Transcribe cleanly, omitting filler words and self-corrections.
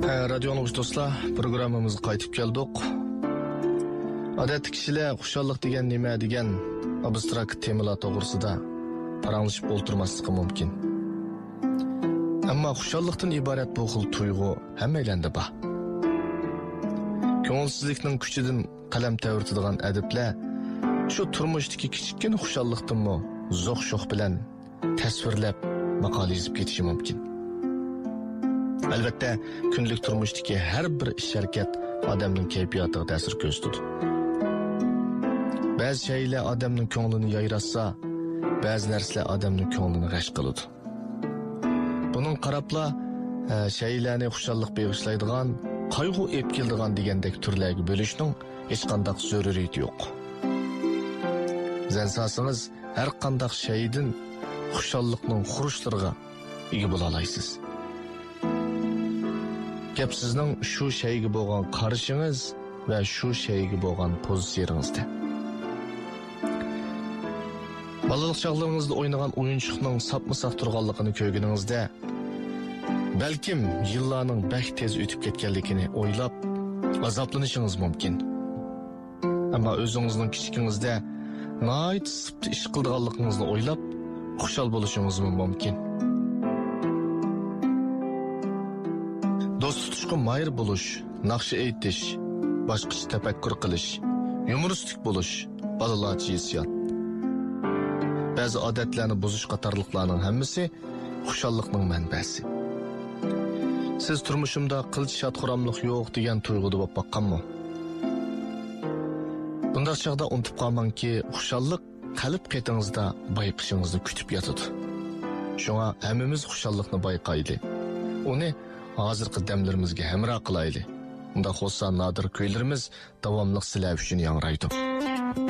Radyonuş dostlar, programımızga qaytib keldik. Odatda kishilar xushallik degan nima degan abstrakt temalar to'g'risida paranglashib o'tirmasligi mumkin. Ammo xushallikdan iborat bu xil tuyg'u hammalarda bor. Ko'ngilsizlikning kuchidan qalam tavritadigan adiblar shu turmushdagi kichikkin xushallikdanmi zo'q-sho'x bilan tasvirlab maqola yozib ketishi mumkin. Albatta, kunlik turmushdagi har bir ish-harakat odamning kayfiyatiga ta'sir ko'rsatadi. Ba'zi shaylar odamning ko'nglini yayratsa, ba'zi narsalar odamning ko'nglini g'ash qiladi. Buning qarabla shaylarni xushallik bag'ishlaydigan, qayg'u olib keladigan degandek turlarga bo'lishning hech qanday zaruriyati yo'q. Zansasingiz har qanday shaydan xushallikning xurushlariga ega bo'la olasiz. Gap sizning shu shayga bo'lgan qarishingiz va shu shayga bo'lgan pozitsiyangizda. Balalik chog'laringizda o'ynagan o'yinchiqning sapma-sap turganligini ko'rganingizda, balkim yillarning bak tez o'tib ketganligini o'ylab, azoblanishingiz mumkin. Ammo o'zingizning kichikingizda nihoyat sipti ish qilganligingizni o'ylab, xushal bo'lishingiz mumkin. Do'st tutishga mayr bo'lish, naqshi aytish, boshqacha tafakkur qilish, yumoristik bo'lish, balalarcha hissiyot. Ba'zi odatlarni buzish qatorliqlarning hammasi xushallikning manbasi. Siz turmushimda qilch shodxo'ramlik yo'q degan tuyg'uda bo'lib baqqanmi? Bunday chaqda unutib qolmangki, xushallik qalb qatingizda bayqishingizni kutib yotadi. Shunga hammamiz xushallikni bayqayli. Uni hozirgi damlarimizga hamroh qilayli. Unda xo'sa nodir kuylarimiz davomli sizlar uchun yangraydi.